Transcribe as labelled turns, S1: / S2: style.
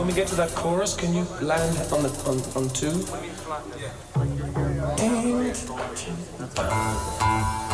S1: when we get to that chorus, can you land on the on two?
S2: Yeah.